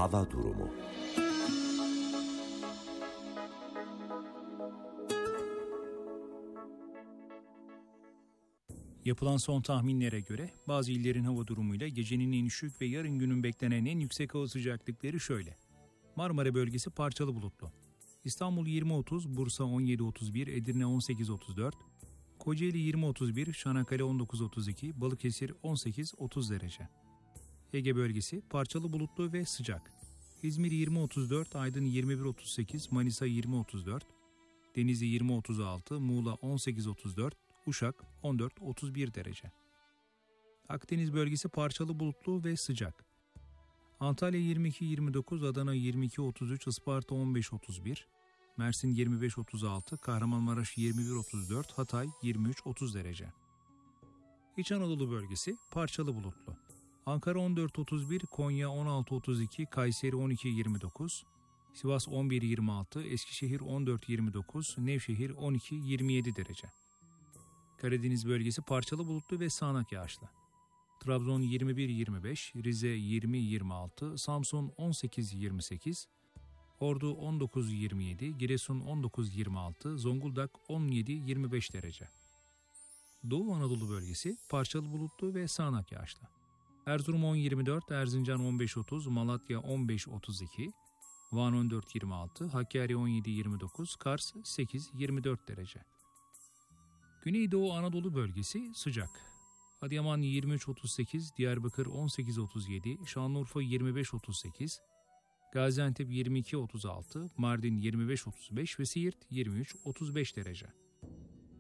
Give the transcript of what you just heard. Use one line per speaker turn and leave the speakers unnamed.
Hava durumu.
Yapılan son tahminlere göre bazı illerin hava durumuyla gecenin en düşük ve yarın günün beklenen en yüksek hava sıcaklıkları şöyle. Marmara bölgesi parçalı bulutlu. İstanbul 20-30, Bursa 17-31, Edirne 18-34, Kocaeli 20-31, Çanakkale 19-32, Balıkesir 18-30 derece. Ege bölgesi parçalı bulutlu ve sıcak. İzmir 20-34, Aydın 21-38, Manisa 20-34, Denizli 20-36, Muğla 18-34, Uşak 14-31 derece. Akdeniz bölgesi parçalı bulutlu ve sıcak. Antalya 22-29, Adana 22-33, Isparta 15-31, Mersin 25-36, Kahramanmaraş 21-34, Hatay 23-30 derece. İç Anadolu bölgesi parçalı bulutlu. Ankara 14-31, Konya 16-32, Kayseri 12-29, Sivas 11-26, Eskişehir 14-29, Nevşehir 12-27 derece. Karadeniz bölgesi parçalı bulutlu ve sağanak yağışlı. Trabzon 21-25, Rize 20-26, Samsun 18-28, Ordu 19-27, Giresun 19-26, Zonguldak 17-25 derece. Doğu Anadolu bölgesi parçalı bulutlu ve sağanak yağışlı. Erzurum 10-24, Erzincan 15-30, Malatya 15-32, Van 14-26, Hakkari 17-29, Kars 8-24 derece. Güneydoğu Anadolu bölgesi sıcak. Adıyaman 23-38, Diyarbakır 18-37, Şanlıurfa 25-38, Gaziantep 22-36, Mardin 25-35 ve Siirt 23-35 derece.